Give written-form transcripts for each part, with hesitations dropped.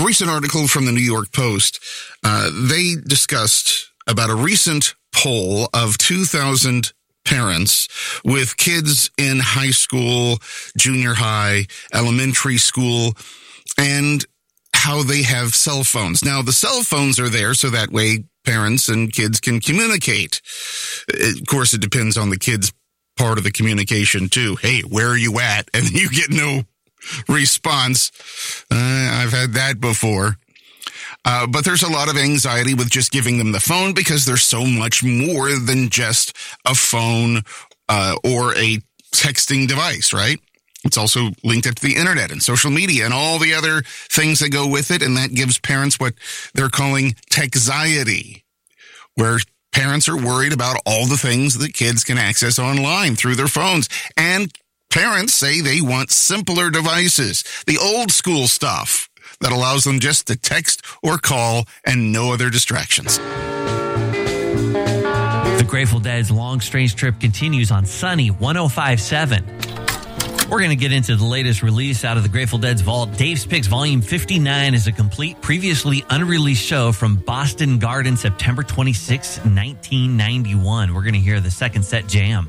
recent article from the New York Post, they discussed about a recent poll of 2,000 parents with kids in high school, junior high, elementary school, and how they have cell phones. Now, the cell phones are there so that way parents and kids can communicate. Of course, it depends on the kids' part of the communication, too. Hey, where are you at? And you get no response. I've had that before. But there's a lot of anxiety with just giving them the phone because there's so much more than just a phone or a texting device, right? It's also linked up to the internet and social media and all the other things that go with it. And that gives parents what they're calling texiety, where parents are worried about all the things that kids can access online through their phones. And parents say they want simpler devices, the old school stuff that allows them just to text or call and no other distractions. The Grateful Dead's Long Strange Trip continues on Sunny 105.7. We're going to get into the latest release out of the Grateful Dead's vault. Dave's Picks Volume 59 is a complete, previously unreleased show from Boston Garden, September 26, 1991. We're going to hear the second set jam.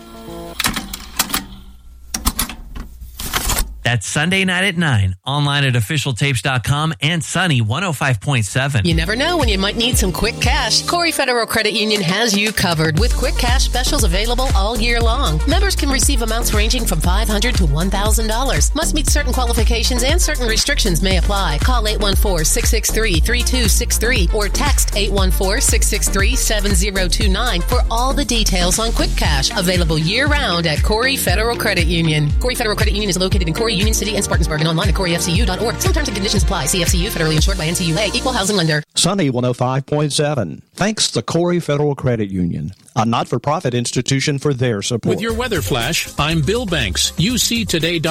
That's Sunday night at 9, online at officialtapes.com and Sunny 105.7. You never know when you might need some quick cash. Corey Federal Credit Union has you covered with quick cash specials available all year long. Members can receive amounts ranging from $500 to $1,000. Must meet certain qualifications and certain restrictions may apply. Call 814-663-3263 or text 814-663-7029 for all the details on quick cash. Available year-round at Corey Federal Credit Union. Corey Federal Credit Union is located in Corey, Union City, and Spartansburg, and online at CoreyFCU.org. Some terms and conditions apply. CFCU, federally insured by NCUA, equal housing lender. Sunny 105.7. Thanks to Corey Federal Credit Union, a not-for-profit institution, for their support. With your weather flash, I'm Bill Banks. UCToday.com.